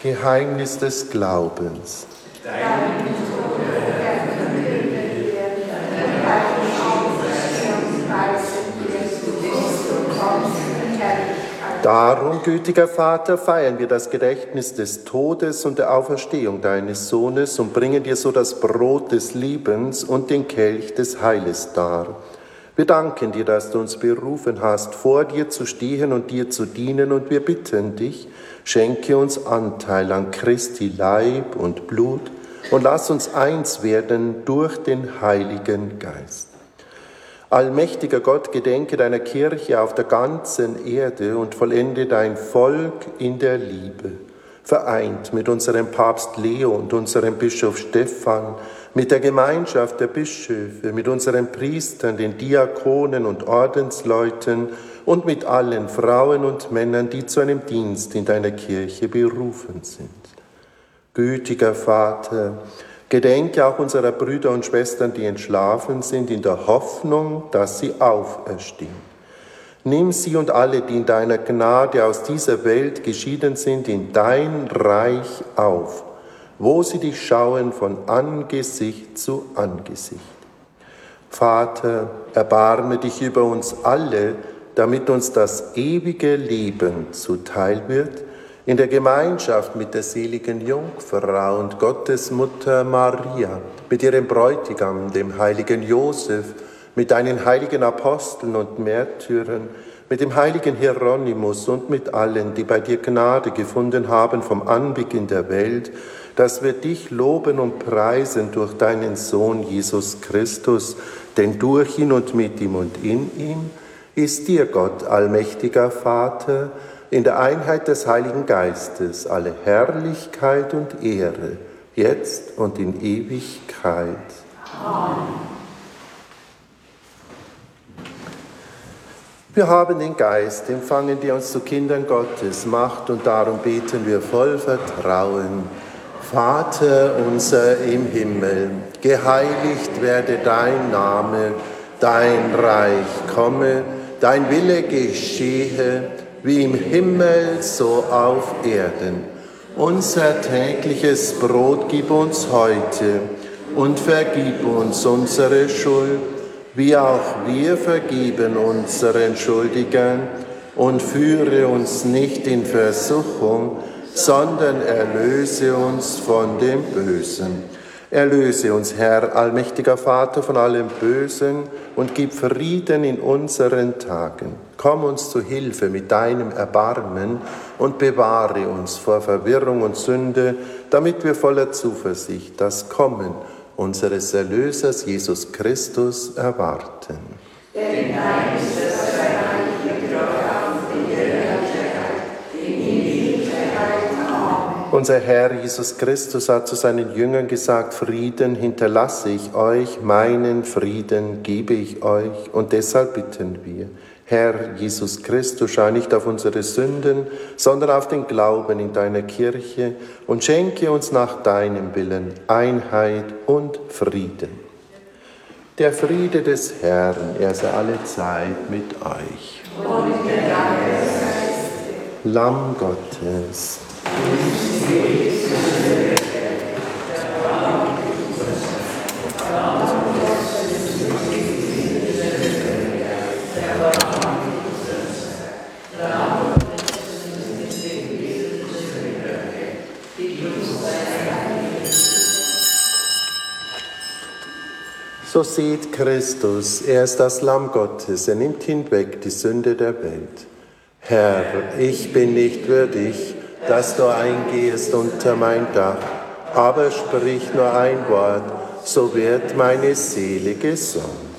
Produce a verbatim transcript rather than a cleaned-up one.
Geheimnis des Glaubens. Deinen Tod verkünden wir, deine Auferstehung preisen wir, bis du kommst in Herrlichkeit. Darum, gütiger Vater, feiern wir das Gedächtnis des Todes und der Auferstehung deines Sohnes und bringen dir so das Brot des Lebens und den Kelch des Heiles dar. Wir danken dir, dass du uns berufen hast, vor dir zu stehen und dir zu dienen, und wir bitten dich, schenke uns Anteil an Christi Leib und Blut und lass uns eins werden durch den Heiligen Geist. Allmächtiger Gott, gedenke deiner Kirche auf der ganzen Erde und vollende dein Volk in der Liebe, vereint mit unserem Papst Leo und unserem Bischof Stephan, mit der Gemeinschaft der Bischöfe, mit unseren Priestern, den Diakonen und Ordensleuten und mit allen Frauen und Männern, die zu einem Dienst in deiner Kirche berufen sind. Gütiger Vater, gedenke auch unserer Brüder und Schwestern, die entschlafen sind, in der Hoffnung, dass sie auferstehen. Nimm sie und alle, die in deiner Gnade aus dieser Welt geschieden sind, in dein Reich auf, wo sie dich schauen von Angesicht zu Angesicht. Vater, erbarme dich über uns alle, damit uns das ewige Leben zuteil wird, in der Gemeinschaft mit der seligen Jungfrau und Gottesmutter Maria, mit ihrem Bräutigam, dem heiligen Josef, mit deinen heiligen Aposteln und Märtyrern, mit dem heiligen Hieronymus und mit allen, die bei dir Gnade gefunden haben vom Anbeginn der Welt, dass wir dich loben und preisen durch deinen Sohn Jesus Christus, denn durch ihn und mit ihm und in ihm ist dir, Gott, allmächtiger Vater, in der Einheit des Heiligen Geistes alle Herrlichkeit und Ehre, jetzt und in Ewigkeit. Amen. Wir haben den Geist empfangen, der uns zu Kindern Gottes macht, und darum beten wir voll Vertrauen. Vater unser im Himmel, geheiligt werde dein Name, dein Reich komme, dein Wille geschehe, wie im Himmel so auf Erden. Unser tägliches Brot gib uns heute und vergib uns unsere Schuld, wie auch wir vergeben unseren Schuldigern, und führe uns nicht in Versuchung, sondern erlöse uns von dem Bösen. Erlöse uns, Herr, allmächtiger Vater, von allem Bösen und gib Frieden in unseren Tagen. Komm uns zu Hilfe mit deinem Erbarmen und bewahre uns vor Verwirrung und Sünde, damit wir voller Zuversicht das Kommen unseres Erlösers Jesus Christus erwarten. Denn dein ist das Reich, die Kraft und die Herrlichkeit in Ewigkeit. Amen. Unser Herr Jesus Christus hat zu seinen Jüngern gesagt: Frieden hinterlasse ich euch, meinen Frieden gebe ich euch. Und deshalb bitten wir: Herr Jesus Christus, schau nicht auf unsere Sünden, sondern auf den Glauben in deiner Kirche und schenke uns nach deinem Willen Einheit und Frieden. Der Friede des Herrn, er sei alle Zeit mit euch. Und mit deinem Geist. Lamm Gottes. So seht Christus, er ist das Lamm Gottes, er nimmt hinweg die Sünde der Welt. Herr, ich bin nicht würdig, dass du eingehst unter mein Dach, aber sprich nur ein Wort, so wird meine Seele gesund.